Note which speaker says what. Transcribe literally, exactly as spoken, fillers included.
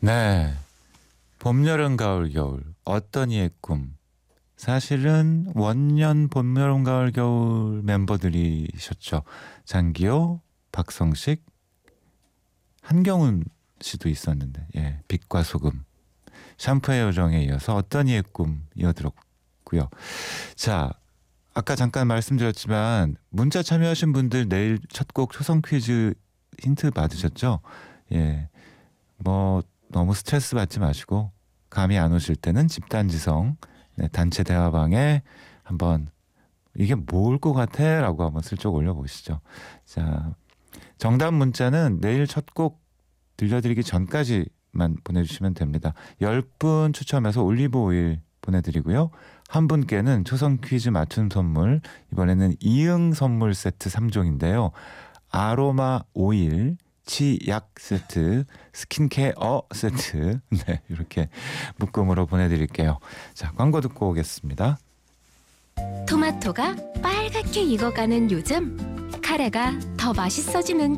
Speaker 1: 네. 봄, 여름, 가을, 겨울 어떤 이의 꿈. 사실은 원년 봄, 여름, 가을, 겨울 멤버들이셨죠. 장기호, 박성식, 한경훈 씨도 있었는데, 예, 빛과 소금, 샴푸의 요정에 이어서 어떤 이의 꿈 이어들었고요. 자, 아까 잠깐 말씀드렸지만 문자 참여하신 분들 내일 첫 곡 초성 퀴즈 힌트 받으셨죠? 예, 뭐 너무 스트레스 받지 마시고 감이 안 오실 때는 집단지성, 네, 단체 대화방에 한번 이게 뭘 것 같아? 라고 한번 슬쩍 올려보시죠. 자, 정답 문자는 내일 첫 곡 들려드리기 전까지만 보내주시면 됩니다. 열 분 추첨해서 올리브 오일 보내드리고요. 한 분께는 초성 퀴즈 맞춤 선물, 이번에는 이응 선물 세트 삼 종인데요. 아로마 오일, 치약 세트, 스킨케어 세트, 네, 이렇게 묶음으로 보내드릴게요. 자, 광고 듣고 오겠습니다.
Speaker 2: 토마토가 빨갛게 익어가는 요즘, 카레가 더 맛있어지는